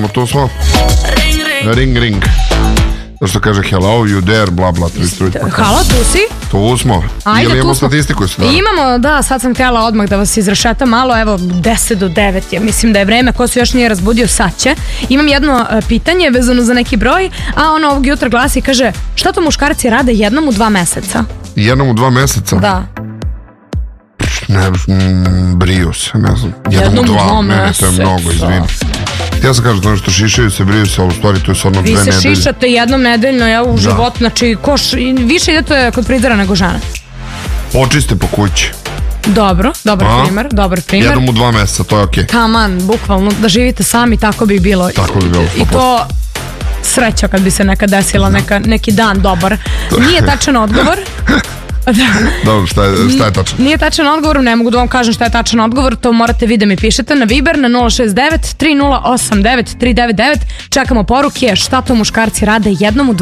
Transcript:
to smo. Ring. Zašto kaže hello, you there, bla bla. Halo, tu si? Tu smo. Ili imamo statistiku? Imamo, da, sad sam htjela odmah da vas izrašetam malo, evo 10 do 9 je, mislim da je vreme, ko se još nije razbudio, sad će. Imam jedno pitanje vezano za neki broj, a ono ovog jutra glasi, kaže, šta to muškarci rade jednom u 2 meseca? Jednom u 2 meseca? Da. Ne, briju se, ne znam. Jednom u 2 meseca. To je mnogo, izvim. Ja sam kažem, što šišaju se, briju se, ali u stvari to je sad 2 nedelje. Vi se šišate jednom nedeljno, u životu, znači više idete kod frizera nego žena. Počiste po kući. Dobar primer. Jednom u 2 meseca, to je okej. Taman, bukvalno, da živite sami, tako bi bilo. Tako bi bilo, 100%. I to sreća kad bi se nekad desila neki dan dobar. Nije tačan odgovor. Dobro, šta je tačno? Nije tačan odgovor, ne mogu da vam kažem šta je tačan odgovor, to morate vi da mi pišete na Viber na 069 3089 399. Čekamo poruke šta to muškarci rade jednom u